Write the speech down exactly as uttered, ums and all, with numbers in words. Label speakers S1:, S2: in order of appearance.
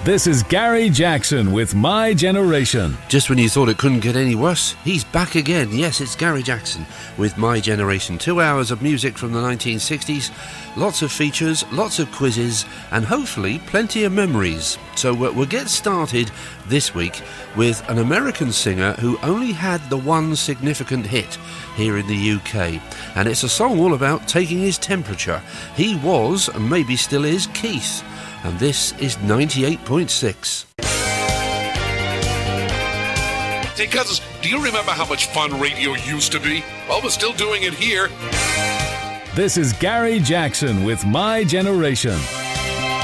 S1: This is Gary Jackson with My Generation.
S2: Just when you thought it couldn't get any worse, he's back again. Yes, it's Gary Jackson with My Generation. Two hours of music from the nineteen sixties, lots of features, lots of quizzes, and hopefully plenty of memories. So uh, we'll get started this week with an American singer who only had the one significant hit here in the U K. And it's a song all about taking his temperature. He was, and maybe still is, Keith. And this is ninety-eight point six.
S3: Hey, cousins, do you remember how much fun radio used to be? Well, we're still doing it here.
S1: This is Gary Jackson with My Generation.